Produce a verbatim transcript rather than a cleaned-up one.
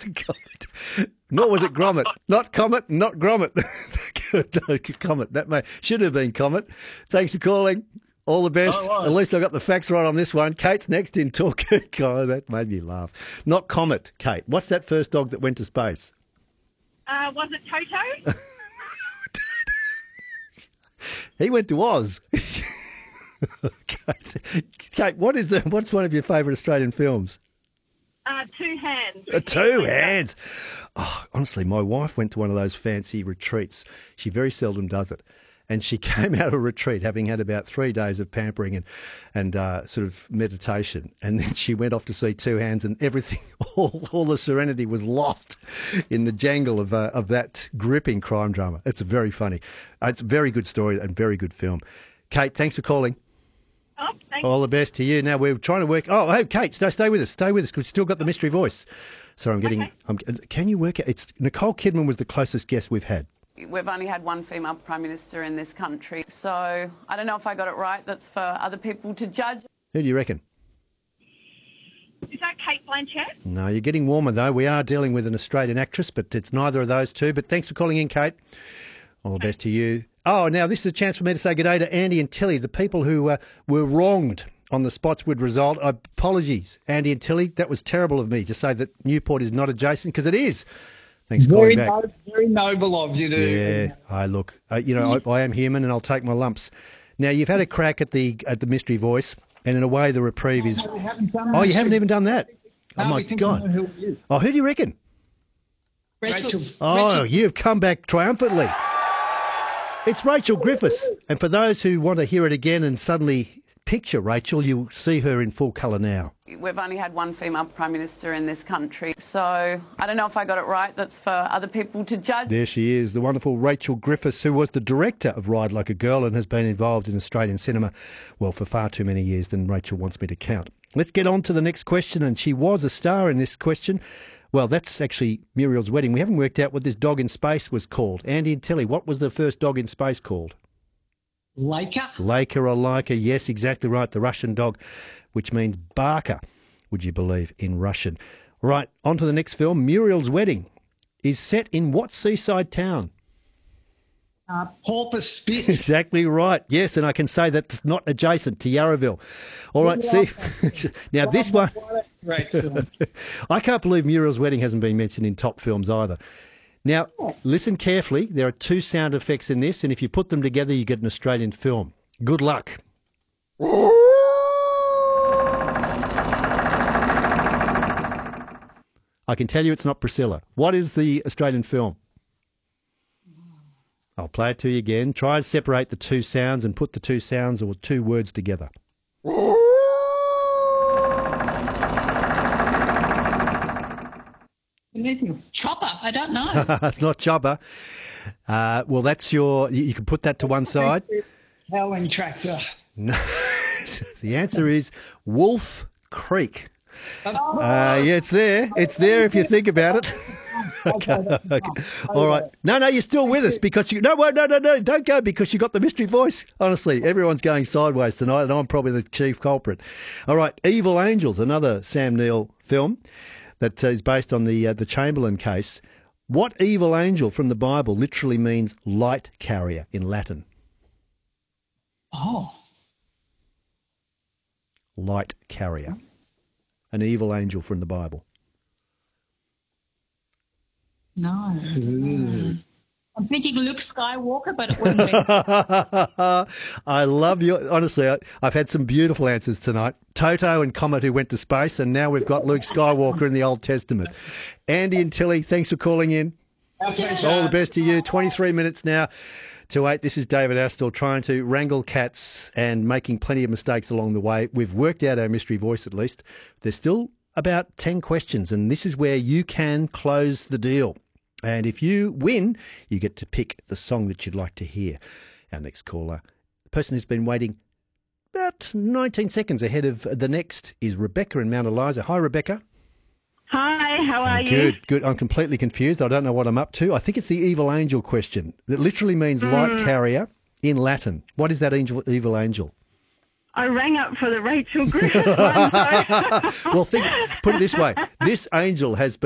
Comet. Nor was it Grommet. Not Comet, not Grommet. No, Comet. That may, should have been Comet. Thanks for calling. All the best. Oh, At least I got the facts right on this one. Kate's next in Talk. Oh, that made me laugh. Not Comet, Kate. What's that first dog that went to space? Uh, was it Toto? He went to Oz. Kate, Kate, what is the what's one of your favourite Australian films? Uh, Two Hands. Uh, two Hands. Oh, honestly, my wife went to one of those fancy retreats. She very seldom does it. And she came out of a retreat having had about three days of pampering and, and uh, sort of meditation. And then she went off to see Two Hands, and everything, all, all the serenity was lost in the jangle of, uh, of that gripping crime drama. It's very funny. Uh, it's a very good story and very good film. Kate, thanks for calling. Oh, thanks. All the best to you. Now, we're trying to work... Oh, hey, Kate, stay, stay with us. Stay with us, because we've still got the mystery voice. Sorry, I'm getting... Okay. I'm, can you work it? It's Nicole Kidman was the closest guest we've had. We've only had one female Prime Minister in this country, so I don't know if I got it right. That's for other people to judge. Who do you reckon? Is that Kate Blanchett? No, you're getting warmer, though. We are dealing with an Australian actress, but it's neither of those two. But thanks for calling in, Kate. All the best to you. Oh, now this is a chance for me to say good day to Andy and Tilly, the people who uh, were wronged on the Spotswood result. Apologies, Andy and Tilly. That was terrible of me to say that Newport is not adjacent, because it is. Thanks for Very, calling back. no, very noble of you to. Yeah, I look. Uh, you know, I, I am human, and I'll take my lumps. Now, you've had a crack at the at the mystery voice, and in a way, the reprieve is. No, we haven't done Oh, that. you haven't even done that. No, Oh my we think we know God! who it is. Oh, who do you reckon? Rachel. Oh, Rachel. you've come back triumphantly. It's Rachel Griffiths, and for those who want to hear it again and suddenly picture Rachel, you'll see her in full colour now. We've only had one female Prime Minister in this country, so I don't know if I got it right. That's for other people to judge. There she is, the wonderful Rachel Griffiths, who was the director of Ride Like a Girl and has been involved in Australian cinema, well, for far too many years than Rachel wants me to count. Let's get on to the next question, and she was a star in this question. Well, that's actually Muriel's wedding. We haven't worked out what this dog in space was called. Andy and Tilly, what was the first dog in space called? Laker. Laker or Laika, yes, exactly right. The Russian dog, which means barker, would you believe, in Russian. Right, on to the next film. Muriel's Wedding is set in what seaside town? Uh, Porpoise Spit. Exactly right. Yes, and I can say that's not adjacent to Yarraville. All right, see. Now, this one... Great film. I can't believe Muriel's Wedding hasn't been mentioned in top films either. Now, listen carefully. There are two sound effects in this, and if you put them together, you get an Australian film. Good luck. I can tell you it's not Priscilla. What is the Australian film? I'll play it to you again. Try and separate the two sounds and put the two sounds or two words together. Chopper. I don't know. It's not Chopper. Uh, well, that's your... You, you can put that to one side. Howling tractor. No. The answer is Wolf Creek. Oh. Uh, yeah, it's there. It's there if you think about it. Okay, okay. All right. No, no, you're still with us because you... No, no, no, no, don't go because you got the mystery voice. Honestly, everyone's going sideways tonight and I'm probably the chief culprit. All right, Evil Angels, another Sam Neill film that is based on the uh, the Chamberlain case. What evil angel from the Bible literally means light carrier in Latin? Oh. Light carrier. An evil angel from the Bible. No. Ooh. I'm thinking Luke Skywalker, but it wouldn't be. I love you. Honestly, I, I've had some beautiful answers tonight. Toto and Comet who went to space, and now we've got Luke Skywalker in the Old Testament. Andy and Tilly, thanks for calling in. Okay, All the best to you. twenty-three minutes now to eight. This is David Astor trying to wrangle cats and making plenty of mistakes along the way. We've worked out our mystery voice at least. There's still about ten questions, and this is where you can close the deal. And if you win, you get to pick the song that you'd like to hear. Our next caller, the person who's been waiting about nineteen seconds ahead of the next, is Rebecca in Mount Eliza. Hi, Rebecca. Hi, how are you? Good, good. I'm completely confused. I don't know what I'm up to. I think it's the evil angel question. That literally means Mm. light carrier in Latin. What is that angel, evil angel? I rang up for the Rachel Griffiths one. So. Well, think, put it this way. This angel has been